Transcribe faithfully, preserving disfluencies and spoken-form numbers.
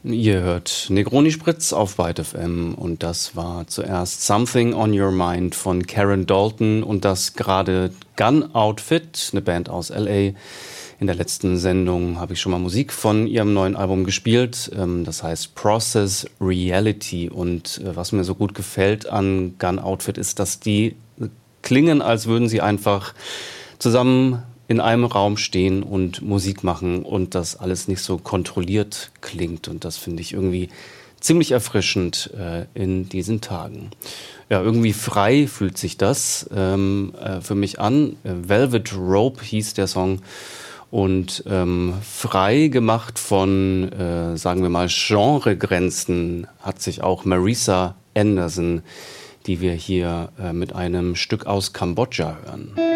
Ihr hört Negroni Spritz auf Byte F M und das war zuerst Something on Your Mind von Karen Dalton und das gerade Gun Outfit, eine Band aus L A. In der letzten Sendung habe ich schon mal Musik von ihrem neuen Album gespielt, das heißt Process Reality, und was mir so gut gefällt an Gun Outfit ist, dass die klingen, als würden sie einfach zusammen in einem Raum stehen und Musik machen und das alles nicht so kontrolliert klingt. Und das finde ich irgendwie ziemlich erfrischend äh, in diesen Tagen. Ja, irgendwie frei fühlt sich das ähm, äh, für mich an. Velvet Rope hieß der Song. Und ähm, frei gemacht von, äh, sagen wir mal, Genregrenzen hat sich auch Marisa Anderson, die wir hier äh, mit einem Stück aus Kambodscha hören.